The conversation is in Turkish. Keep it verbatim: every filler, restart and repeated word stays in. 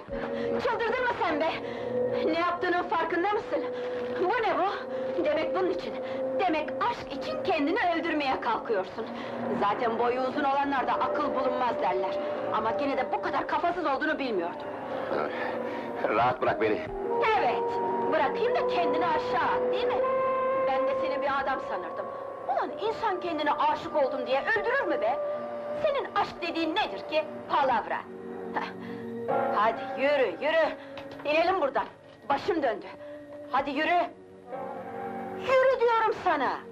Çıldırdın mı sen be? Ne yaptığının farkında mısın? Bu ne bu? Demek bunun için. Demek aşk için kendini öldürmeye kalkıyorsun. Zaten boyu uzun olanlarda akıl bulunmaz derler. Ama gene de bu kadar kafasız olduğunu bilmiyordum. Rahat bırak beni! Evet, bırakayım da kendini aşağı at, değil mi? Ben de seni bir adam sanırdım. Ulan insan kendine aşık oldum diye öldürür mü be? Senin aşk dediğin nedir ki? Palavra! Heh. Hadi yürü, yürü! İnelim buradan! Başım döndü! Hadi yürü! Yürü diyorum sana!